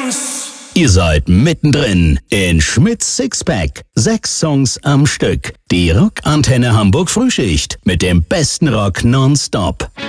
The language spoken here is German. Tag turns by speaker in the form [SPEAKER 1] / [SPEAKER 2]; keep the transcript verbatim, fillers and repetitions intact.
[SPEAKER 1] Ihr seid mittendrin in Schmitz Sixpack. Sechs Songs am Stück. Die Rockantenne Hamburg Frühschicht mit dem besten Rock nonstop.